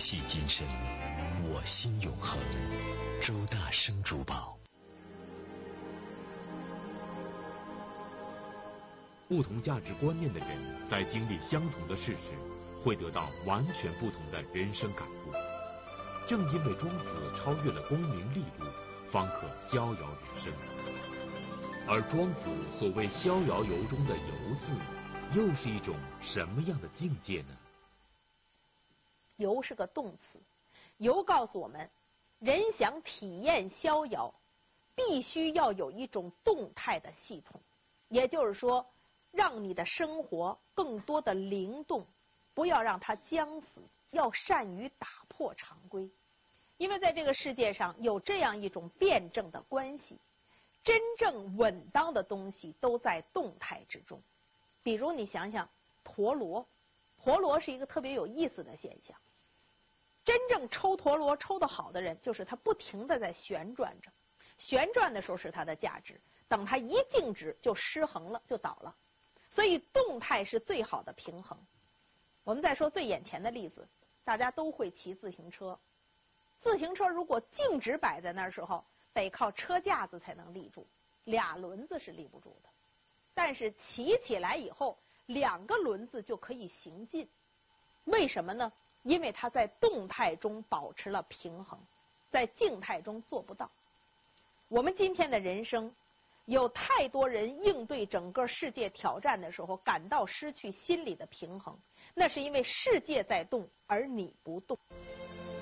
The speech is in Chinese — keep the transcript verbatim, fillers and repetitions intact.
系今生，我心永恒。周大生珠宝。 不同价值观念的人，在经历相同的事时，会得到完全不同的人生感悟。正因为庄子超越了功名利禄，方可逍遥人生。而庄子所谓逍遥游中的游字，又是一种什么样的境界呢？ 游是个动词，游告诉我们，人想体验逍遥，必须要有一种动态的系统，也就是说，让你的生活更多的灵动，不要让它僵死，要善于打破常规。因为在这个世界上有这样一种辩证的关系，真正稳当的东西都在动态之中。比如你想想陀螺，陀螺是一个特别有意思的现象。真正抽陀螺抽得好的人，就是他不停地在旋转着，旋转的时候是它的价值，等它一静止就失衡了，就倒了。所以动态是最好的平衡。我们再说最眼前的例子，大家都会骑自行车，自行车如果静止摆在那儿时候，得靠车架子才能立住，俩轮子是立不住的。但是骑起来以后，两个轮子就可以行进。为什么呢？因为它在动态中保持了平衡，在静态中做不到。我们今天的人生，有太多人应对整个世界挑战的时候，感到失去心理的平衡，那是因为世界在动，而你不动。